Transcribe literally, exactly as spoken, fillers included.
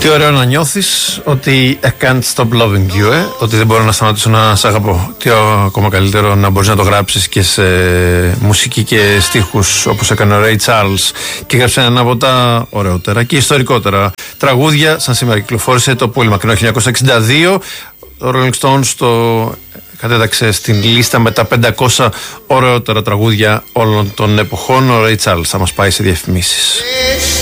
Τι ωραίο να νιώθεις ότι I can't stop loving you, ε? Ότι δεν μπορώ να σταματήσω να σ' αγαπώ. Τι ακόμα καλύτερο να μπορείς να το γράψεις και σε μουσική και στίχους, όπως έκανε ο Ray Charles, και έγραψε ένα από τα ωραιότερα και ιστορικότερα τραγούδια. Σαν σήμερα κυκλοφόρησε το πολύ μακρινό χίλια εννιακόσια εξήντα δύο. Ο Rolling Stones το κατέταξε στην λίστα με τα πεντακόσια ωραιότερα τραγούδια όλων των εποχών. Ο Ray Charles θα μας πάει σε διαφημίσεις.